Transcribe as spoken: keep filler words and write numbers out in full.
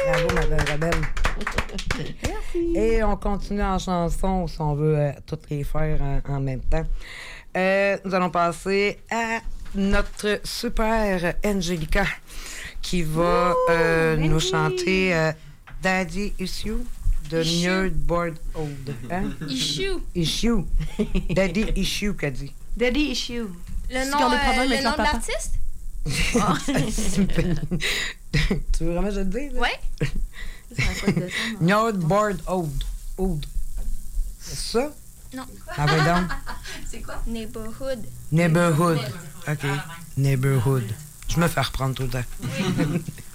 Bravo, ma belle rebelle. Merci. Et on continue en chanson, si on veut euh, toutes les faire en, en même temps. Euh, nous allons passer à notre super Angelica qui va euh, Ouh, nous oui. chanter euh, Daddy Issue de Issue. Nerdboard Old. Hein? Issue. Issue. Daddy Issue, qu'a dit. Daddy Issue. Le Si nom, on a des euh, problèmes le avec leur nom de papa. l'artiste? Tu veux vraiment que je te dise? Ouais. Nerdboard Old. Old. C'est ça? Non. Ah, ouais, donc. C'est quoi? Neighborhood. Neighborhood. OK. Neighborhood. Je me fais reprendre tout le temps.